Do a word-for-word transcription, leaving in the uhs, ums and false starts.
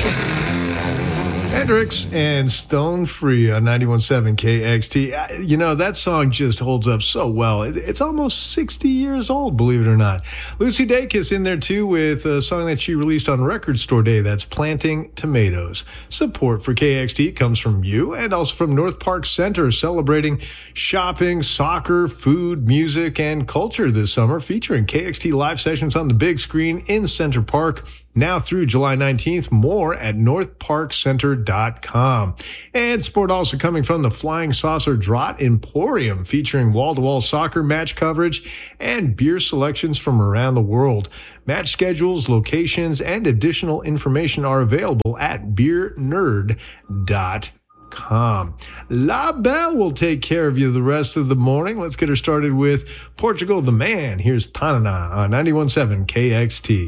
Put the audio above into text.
Hendrix and Stone Free on ninety-one point seven K X T. You know, that song just holds up so well. It's almost sixty years old, believe it or not. Lucy Dacus in there, too, with a song that she released on Record Store Day. That's Planting Tomatoes. Support for K X T comes from you and also from North Park Center, celebrating shopping, soccer, food, music, and culture this summer, featuring K X T live sessions on the big screen in Center Park. Now through July nineteenth, more at north park center dot com. And support also coming from the Flying Saucer Draught Emporium, featuring wall-to-wall soccer match coverage and beer selections from around the world. Match schedules, locations, and additional information are available at beer nerd dot com. La Belle will take care of you the rest of the morning. Let's get her started with Portugal the Man. Here's Tanana on ninety-one point seven K X T.